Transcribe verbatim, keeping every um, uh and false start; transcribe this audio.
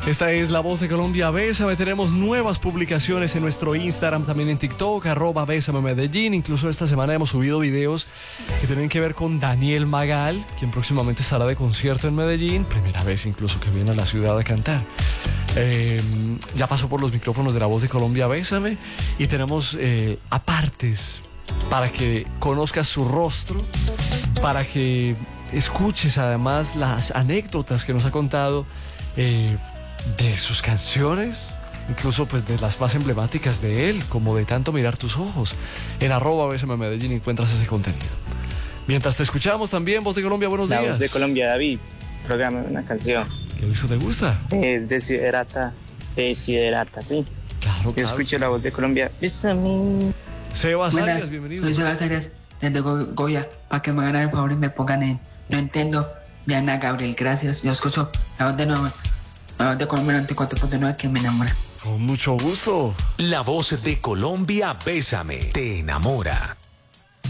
Esta es La Voz de Colombia, Bésame. Tenemos nuevas publicaciones en nuestro Instagram, también en TikTok, arroba Bésame Medellín. Incluso esta semana hemos subido videos que tienen que ver con Daniel Magal, quien próximamente estará de concierto en Medellín. Primera vez incluso que viene a la ciudad a cantar. Eh, ya pasó por los micrófonos de La Voz de Colombia, Bésame. Y tenemos eh, apartes para que conozcas su rostro, para que escuches además las anécdotas que nos ha contado eh, de sus canciones, incluso pues de las más emblemáticas de él, como De Tanto Mirar Tus Ojos. En arroba Bésame Medellín encuentras ese contenido. Mientras te escuchamos también, Voz de Colombia, buenos La días. Voz de Colombia, David, programa una canción. ¿Qué disco te gusta? Es Desiderata, Desiderata, sí. Claro, Yo claro. escucho La Voz de Colombia. Bésame. Sebas Buenas, Arias, bienvenido. soy Sebas Arias desde Go- Goya, para que me hagan el favor y me pongan en No Entiendo de Ana Gabriel, gracias. Yo escucho La Voz de, no, la voz de Colombia noventa y cuatro punto nueve que me enamora. Con mucho gusto. La Voz de Colombia, Bésame, te enamora.